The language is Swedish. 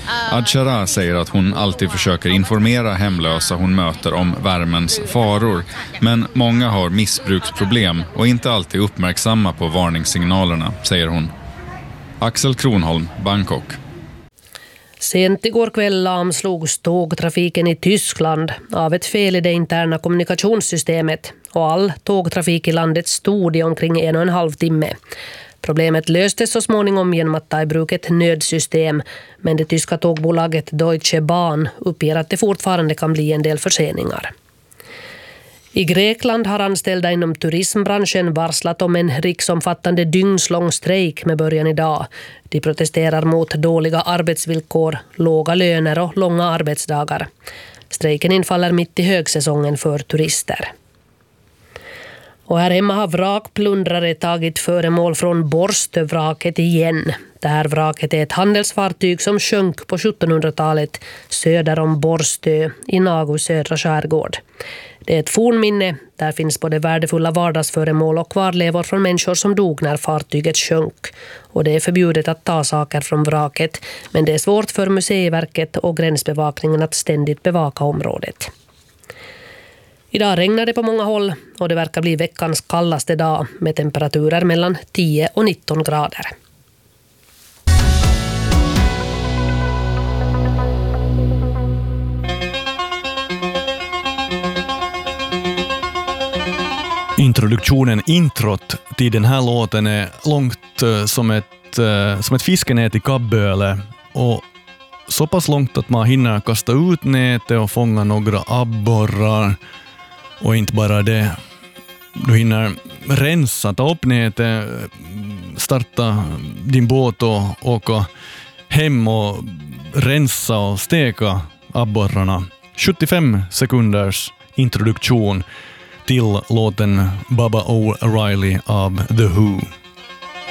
Adshara säger att hon alltid försöker informera hemlösa hon möter om värmens faror, men många har missbruksproblem och inte alltid uppmärksamma på varningssignalerna, säger hon. Axel Kronholm, Bangkok. Sent igår kväll lamslogs tågtrafiken i Tyskland av ett fel i det interna kommunikationssystemet och all tågtrafik i landet stod i omkring 1,5 timme. Problemet löstes så småningom genom att ta i bruk ett nödsystem, men det tyska tågbolaget Deutsche Bahn uppger att det fortfarande kan bli en del förseningar. I Grekland har anställda inom turismbranschen varslat om en riksomfattande dygnslång strejk med början idag. De protesterar mot dåliga arbetsvillkor, låga löner och långa arbetsdagar. Strejken infaller mitt i högsäsongen för turister. Och här hemma har vrakplundrare tagit föremål från Borstövraket igen. Det här vraket är ett handelsfartyg som sjönk på 1700-talet söder om Borstö i Nagus södra skärgård. Det är ett fornminne. Där finns både värdefulla vardagsföremål och kvarlevor från människor som dog när fartyget sjönk. Och det är förbjudet att ta saker från vraket, men det är svårt för Museiverket och gränsbevakningen att ständigt bevaka området. Idag regnar det på många håll och det verkar bli veckans kallaste dag med temperaturer mellan 10 och 19 grader. Introt till den här låten är långt som ett fiskenät i kabböle och så pass långt att man hinner kasta ut nätet och fånga några abborrar. Och inte bara det, du hinner rensa, ta upp nätet, starta din båt och åka hem och rensa och steka abborrarna. 75 sekunders introduktion till låten Baba O'Reilly av The Who.